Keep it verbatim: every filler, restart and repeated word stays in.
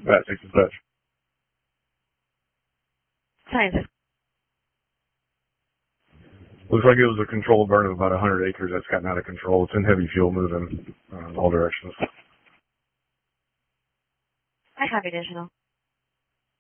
Bat six dispatch. Scientist. Looks like it was a controlled burn of about one hundred acres that's gotten out of control. It's in heavy fuel moving uh, in all directions. I have additional.